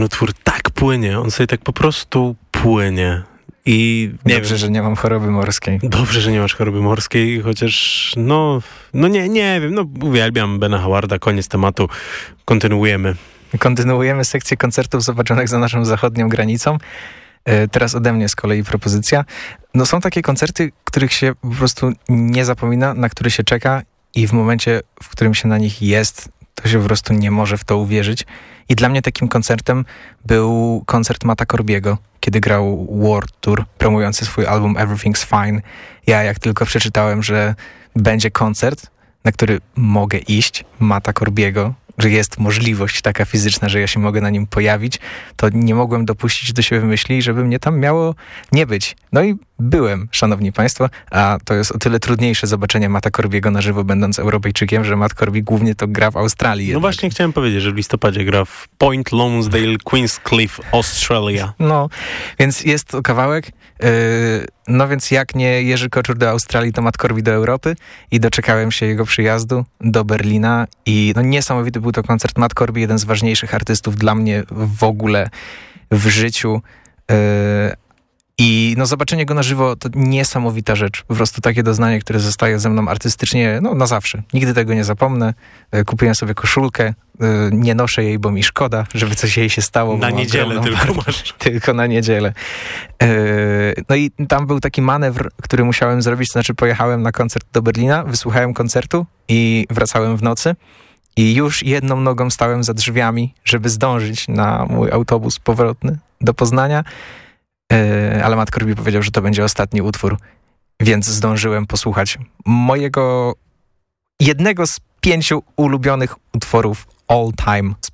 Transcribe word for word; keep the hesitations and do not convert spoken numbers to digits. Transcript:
ten utwór tak płynie, on sobie tak po prostu płynie. I nie Dobrze, wiem, że nie mam choroby morskiej. Dobrze, że nie masz choroby morskiej, chociaż no, no nie, nie wiem, no uwielbiam Bena Howarda, koniec tematu, kontynuujemy. Kontynuujemy sekcję koncertów zobaczonych za naszą zachodnią granicą. Teraz ode mnie z kolei propozycja. No są takie koncerty, których się po prostu nie zapomina, na które się czeka i w momencie, w którym się na nich jest, to się po prostu nie może w to uwierzyć. I dla mnie takim koncertem był koncert Matta Corbiego, kiedy grał World Tour, promujący swój album Everything's Fine. Ja jak tylko przeczytałem, że będzie koncert, na który mogę iść, Matta Corbiego, że jest możliwość taka fizyczna, że ja się mogę na nim pojawić, to nie mogłem dopuścić do siebie myśli, żeby mnie tam miało nie być. No i byłem, szanowni państwo, a to jest o tyle trudniejsze zobaczenie Matta Corbiego na żywo, będąc Europejczykiem, że Matt Corby głównie to gra w Australii. No jednak. właśnie chciałem powiedzieć, że w listopadzie gra w Point Lonsdale, Queenscliff, Australia. No, więc jest to kawałek. Yy, no więc jak nie Jerzy Koczur do Australii, to Matt Corby do Europy i doczekałem się jego przyjazdu do Berlina i no niesamowity był to koncert. Matt Corby, jeden z ważniejszych artystów dla mnie w ogóle w życiu. Yy, I no zobaczenie go na żywo to niesamowita rzecz. Po prostu takie doznanie, które zostaje ze mną artystycznie no na zawsze. Nigdy tego nie zapomnę. Kupiłem sobie koszulkę. Nie noszę jej, bo mi szkoda, żeby coś jej się stało. Na niedzielę tylko masz. Tylko na niedzielę. No i tam był taki manewr, który musiałem zrobić. To znaczy pojechałem na koncert do Berlina, wysłuchałem koncertu i wracałem w nocy. I już jedną nogą stałem za drzwiami, żeby zdążyć na mój autobus powrotny do Poznania. Ale Matt Corby powiedział, że to będzie ostatni utwór, więc zdążyłem posłuchać mojego jednego z pięciu ulubionych utworów all time z